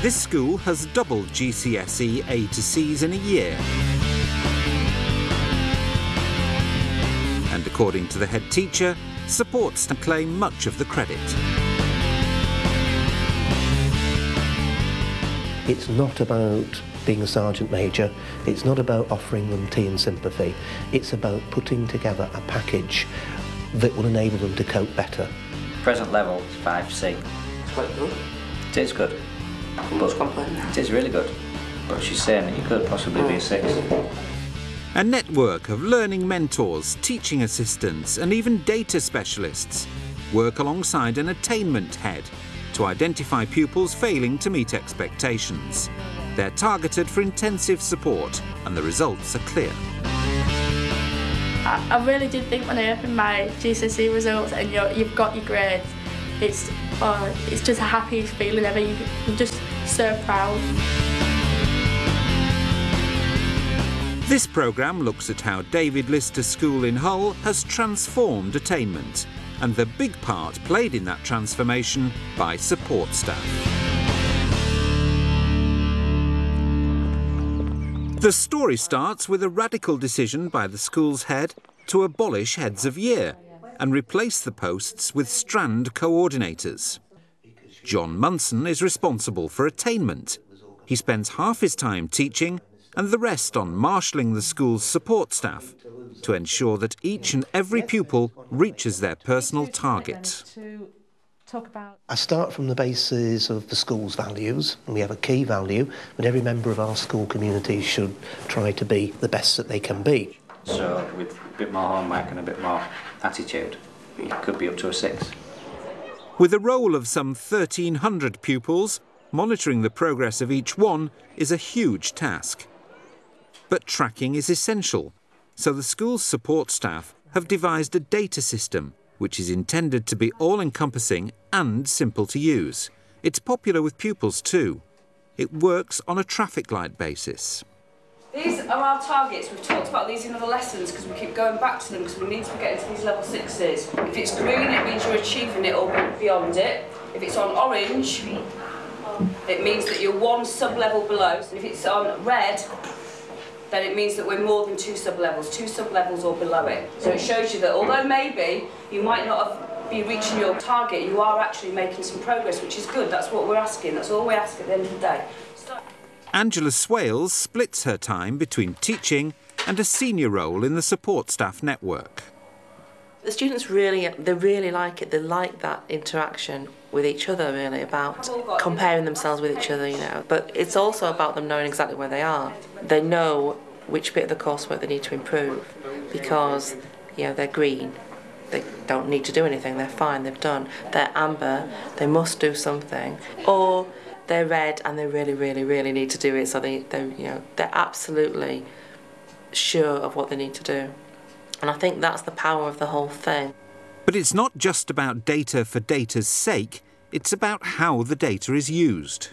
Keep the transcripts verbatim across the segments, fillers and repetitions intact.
This school has doubled G C S E A to C's in a year. And according to the head teacher, support staff claim much of the credit. It's not about being a sergeant major, it's not about offering them tea and sympathy, it's about putting together a package that will enable them to cope better. Present level is five C. It's quite good. It is good. But complaining. It is really good. But she's saying that you could possibly be a six. A network of learning mentors, teaching assistants and even data specialists work alongside an attainment head to identify pupils failing to meet expectations. They're targeted for intensive support and the results are clear. I, I really did think when I opened my G C S E results and you're, you've got your grades, it's, oh, it's just a happy feeling ever. You, you're just so proud. This programme looks at how David Lister School in Hull has transformed attainment and the big part played in that transformation by support staff. The story starts with a radical decision by the school's head to abolish heads of year and replace the posts with strand coordinators. John Munson is responsible for attainment. He spends half his time teaching and the rest on marshalling the school's support staff to ensure that each and every pupil reaches their personal target. I start from the basis of the school's values, and we have a key value, but every member of our school community should try to be the best that they can be. So with a bit more homework and a bit more attitude, it could be up to a six. With a roll of some thirteen hundred pupils, monitoring the progress of each one is a huge task. But tracking is essential, so the school's support staff have devised a data system which is intended to be all-encompassing and simple to use. It's popular with pupils too. It works on a traffic light basis. These are our targets. We've talked about these in other lessons because we keep going back to them because we need to be getting to these level sixes. If it's green, it means you're achieving it or beyond it. If it's on orange, it means that you're one sub-level below. And if it's on red, then it means that we're more than two sub-levels, two sub-levels or below it. So it shows you that although maybe you might not have, be reaching your target, you are actually making some progress, which is good. That's what we're asking. That's all we ask at the end of the day. Stop. Angela Swales splits her time between teaching and a senior role in the support staff network. The students really, they really like it. They like that interaction with each other, really, about comparing themselves with each other, you know. But it's also about them knowing exactly where they are. They know which bit of the coursework they need to improve because, you know, they're green. They don't need to do anything. They're fine. They've done. They're amber. They must do something. Or they're red and they really, really, really need to do it. So they, they, you know, they're absolutely sure of what they need to do. And I think that's the power of the whole thing. But it's not just about data for data's sake, it's about how the data is used.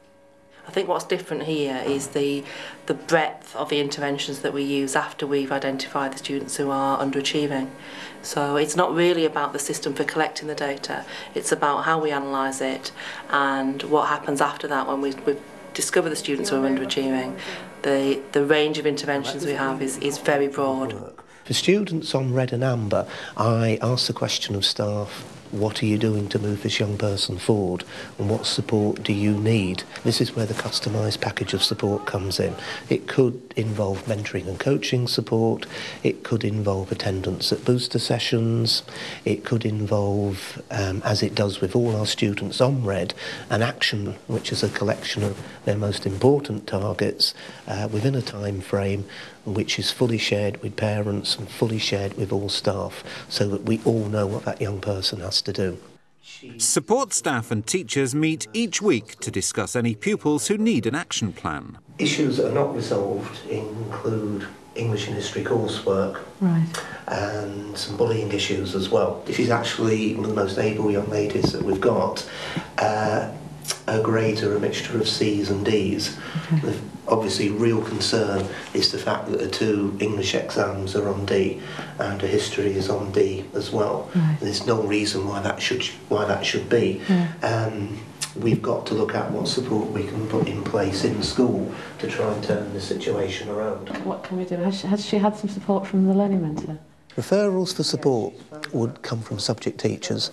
I think what's different here is the, the breadth of the interventions that we use after we've identified the students who are underachieving. So it's not really about the system for collecting the data, it's about how we analyse it and what happens after that when we, we discover the students who are underachieving. The, the range of interventions we have is, is very broad. For students on red and amber, I ask the question of staff, what are you doing to move this young person forward and what support do you need? This is where the customised package of support comes in. It could involve mentoring and coaching support, it could involve attendance at booster sessions, it could involve, um, as it does with all our students on red, an action which is a collection of their most important targets uh, within a time frame which is fully shared with parents and fully shared with all staff so that we all know what that young person has to do. Support staff and teachers meet each week to discuss any pupils who need an action plan. Issues that are not resolved include English and history coursework, right, and some bullying issues as well. She's actually one of the most able young ladies that we've got. Uh, her grades are a mixture of C's and D's. Okay. The obviously real concern is the fact that the two English exams are on D and the history is on D as well. Right. There's no reason why that should why that should be. Yeah. Um, we've got to look at what support we can put in place in school to try and turn the situation around. What can we do? Has she, has she had some support from the learning mentor? Referrals for support would come from subject teachers.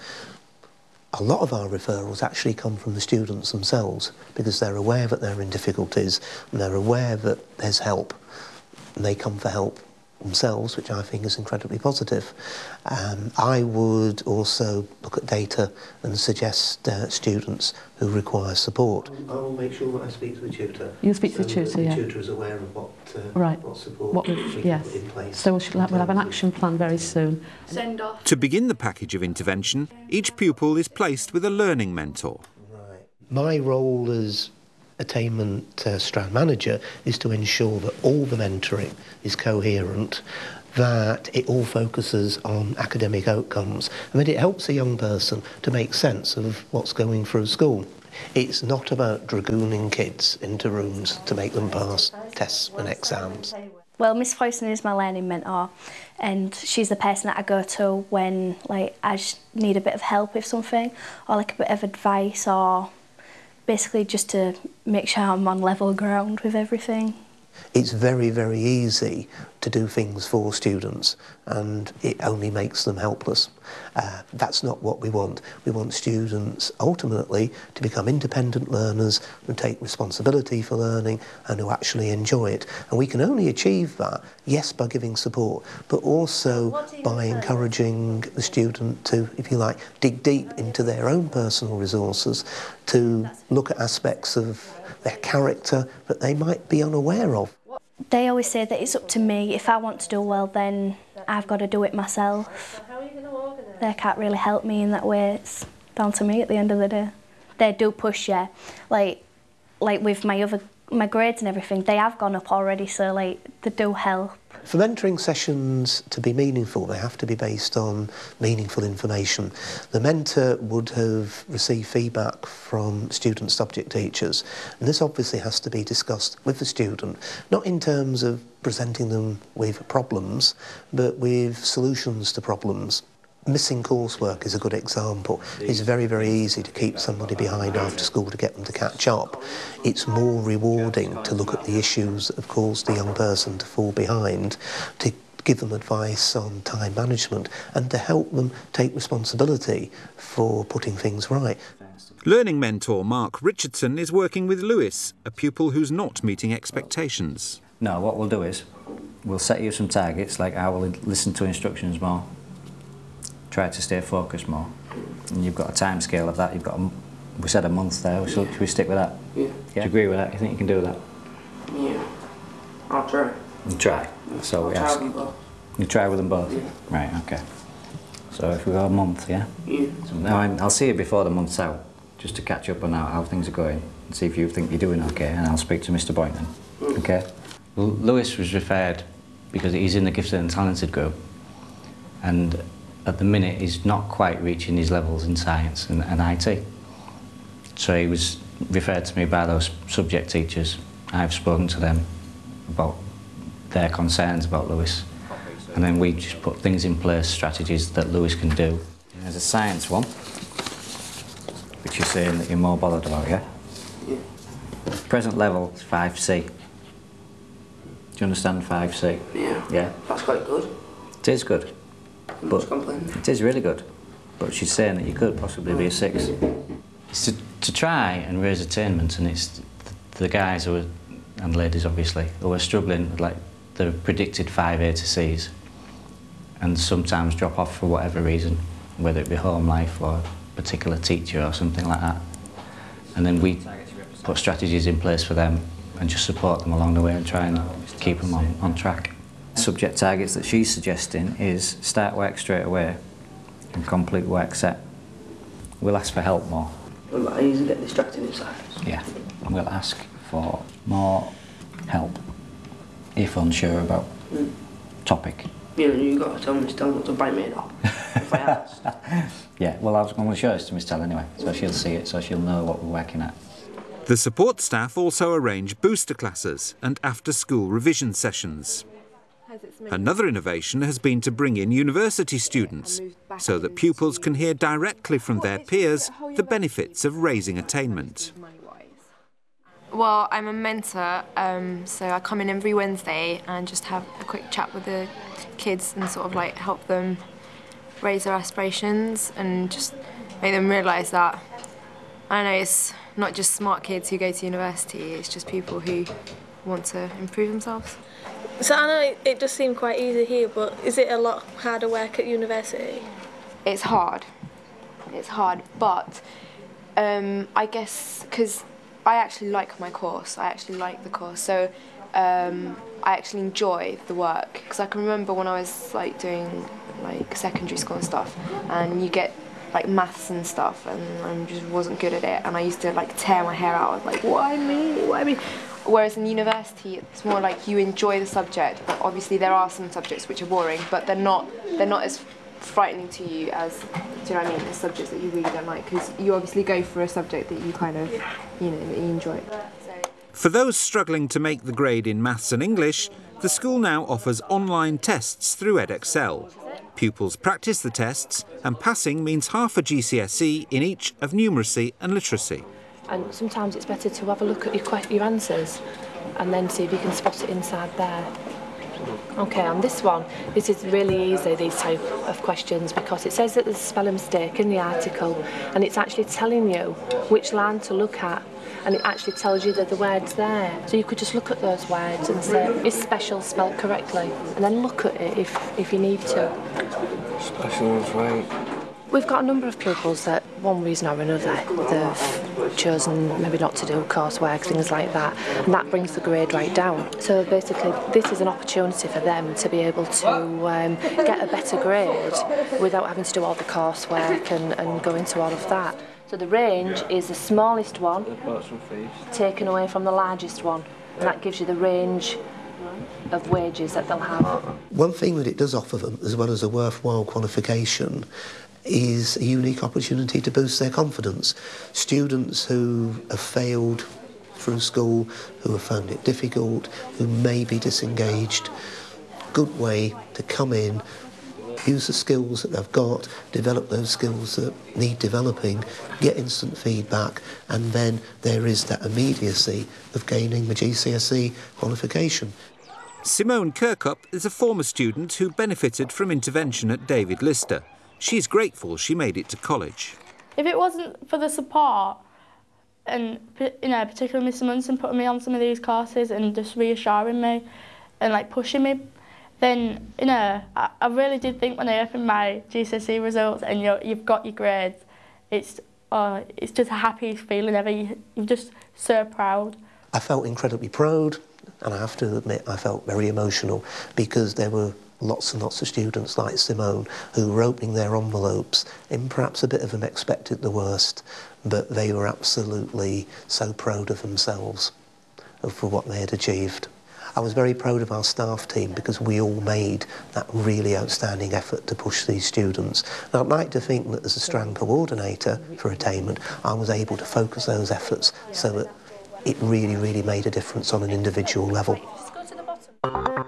A lot of our referrals actually come from the students themselves because they're aware that they're in difficulties and they're aware that there's help and they come for help themselves, which I think is incredibly positive. Um, I would also look at data and suggest uh, students who require support. I will make sure that I speak to the tutor. You'll speak so to the tutor, the yeah. The tutor is aware of what, uh, right. what support what we we, can yes. put in place. So we'll, we'll have an action plan very soon. Send off. To begin the package of intervention, each pupil is placed with a learning mentor. Right. My role as attainment uh, strand manager is to ensure that all the mentoring is coherent, that it all focuses on academic outcomes, and that it helps a young person to make sense of what's going through school. It's not about dragooning kids into rooms to make them pass tests and exams. Well, Miss Foyson is my learning mentor, and she's the person that I go to when like I just need a bit of help with something, or like a bit of advice, or basically just to make sure I'm on level ground with everything. It's very, very easy to do things for students and it only makes them helpless. Uh, that's not what we want. We want students ultimately to become independent learners who take responsibility for learning and who actually enjoy it. And we can only achieve that, yes, by giving support, but also by encouraging the student to, if you like, dig deep into their own personal resources, to look at aspects of their character that they might be unaware of. They always say that it's up to me. If I want to do well, then I've got to do it myself. They can't really help me in that way. It's down to me at the end of the day. They do push, yeah. Like, like with my other my grades and everything, they have gone up already, so like they do help. For mentoring sessions to be meaningful, they have to be based on meaningful information. The mentor would have received feedback from student subject teachers, and this obviously has to be discussed with the student, not in terms of presenting them with problems, but with solutions to problems. Missing coursework is a good example. It's very, very easy to keep somebody behind after school to get them to catch up. It's more rewarding to look at the issues that have caused the young person to fall behind, to give them advice on time management and to help them take responsibility for putting things right. Learning mentor Mark Richardson is working with Lewis, a pupil who's not meeting expectations. No, what we'll do is we'll set you some targets, like I will listen to instructions more, try to stay focused more, and you've got a time scale of that. You've got a, we said a month there, so should we stick with that? Yeah. Yeah. Do you agree with that? You think you can do that? Yeah. I'll try. You try. So I'll we try ask. with them both. You try with them both? Yeah. Right, okay. So if we go a month, yeah? Yeah. So now I'm, I'll see you before the month's out, just to catch up on how, how things are going, and see if you think you're doing okay, and I'll speak to Mister Boynton. Mm. Okay? Well, Lewis was referred because he's in the gifted and talented group, and at the minute he's not quite reaching his levels in science and, and I T. So he was referred to me by those subject teachers. I've spoken to them about their concerns about Lewis, and then we just put things in place, strategies that Lewis can do. There's a science one, which you're saying that you're more bothered about, yeah? Yeah. Present level is five C. Do you understand five C? Yeah. Yeah? That's quite good. It is good. But complaining. It is really good, but she's saying that you could possibly be a six. It's to, to try and raise attainment, and it's the, the guys who are, and ladies obviously, who are struggling, like the predicted five A to C's, and sometimes drop off for whatever reason, whether it be home life or a particular teacher or something like that. And then we put strategies in place for them and just support them along the way and try and keep them on, on track. Subject targets that she's suggesting is start work straight away and complete work set. We'll ask for help more. Well, I easily get distracted inside. Yeah, and we'll ask for more help if unsure about mm. topic. You know, you've got to tell Miss Tell not to bite me off if I ask. Yeah, well, I was going to show this to Miss Tell anyway, so she'll see it, so she'll know what we're working at. The support staff also arrange booster classes and after-school revision sessions. Another innovation has been to bring in university students, so that pupils can hear directly from their peers the benefits of raising attainment. Well, I'm a mentor, um, so I come in every Wednesday and just have a quick chat with the kids and sort of like help them raise their aspirations and just make them realise that, I don't know, it's not just smart kids who go to university, it's just people who want to improve themselves. So I know it does seem quite easy here, but is it a lot harder work at university? It's hard. It's hard, but um, I guess because I actually like my course. I actually like the course, so um, I actually enjoy the work. Because I can remember when I was like doing like secondary school and stuff, and you get like maths and stuff, and I just wasn't good at it, and I used to like tear my hair out. I was like, why me? Why me? Whereas in university, it's more like you enjoy the subject. But obviously, there are some subjects which are boring, but they're not. They're not as frightening to you as, do you know what I mean, the subjects that you really don't like, because you obviously go for a subject that you kind of, you know, that you enjoy. For those struggling to make the grade in maths and English, the school now offers online tests through Edexcel. Pupils practice the tests, and passing means half a G C S E in each of numeracy and literacy. And sometimes it's better to have a look at your, your answers and then see if you can spot it inside there. OK, on this one, this is really easy, these type of questions, because it says that there's a spelling mistake in the article, and it's actually telling you which line to look at, and it actually tells you that the word's there. So you could just look at those words and say, is special spelled correctly? And then look at it if, if you need to. Special is right. We've got a number of pupils that, one reason or another, they've chosen maybe not to do coursework, things like that, and that brings the grade right down. So basically, this is an opportunity for them to be able to um, get a better grade without having to do all the coursework and, and go into all of that. So the range is the smallest one taken away from the largest one, and that gives you the range of wages that they'll have. One thing that it does offer them, as well as a worthwhile qualification, is a unique opportunity to boost their confidence. Students who have failed through school, who have found it difficult, who may be disengaged, good way to come in, use the skills that they've got, develop those skills that need developing, get instant feedback, and then there is that immediacy of gaining the G C S E qualification. Simone Kirkup is a former student who benefited from intervention at David Lister. She's grateful she made it to college. If it wasn't for the support, and you know, particularly Mister Munson putting me on some of these courses and just reassuring me and like pushing me, then you know, I, I really did think when I opened my G C S E results and you're, you've got your grades, it's uh, it's just a happy feeling ever. You, you're just so proud. I felt incredibly proud, and I have to admit I felt very emotional, because there were lots and lots of students like Simone who were opening their envelopes in perhaps a bit of them expected the worst, but they were absolutely so proud of themselves for what they had achieved. I was very proud of our staff team, because we all made that really outstanding effort to push these students. And I'd like to think that as a strand coordinator for attainment, I was able to focus those efforts so that it really, really made a difference on an individual level.